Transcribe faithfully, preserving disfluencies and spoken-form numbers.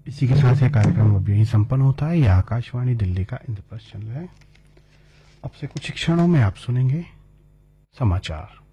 इसी के साथ ये कार्यक्रम अब यही संपन्न होता है। यह आकाशवाणी दिल्ली का इंद्रप्रस्थ चैनल है। अब से कुछ क्षणों में आप सुनेंगे समाचार।